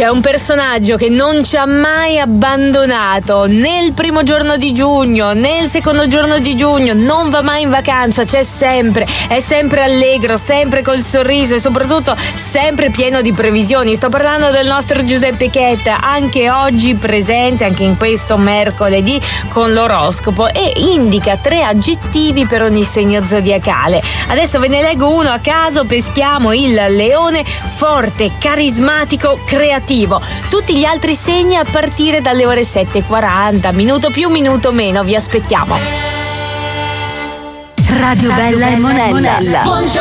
C'è un personaggio che non ci ha mai abbandonato, né il primo giorno di giugno, né il secondo giorno di giugno, non va mai in vacanza, c'è sempre, è sempre allegro, sempre col sorriso e soprattutto sempre pieno di previsioni. Sto parlando del nostro Giuseppe Chetta, anche oggi presente, anche in questo mercoledì, con l'oroscopo, e indica 3 aggettivi per ogni segno zodiacale. Adesso ve ne leggo uno a caso. Peschiamo il leone: forte, carismatico, creativo. Tutti gli altri segni a partire dalle ore 7:40, minuto più, minuto meno. Vi aspettiamo. Radio Bella e Monella. Buongiorno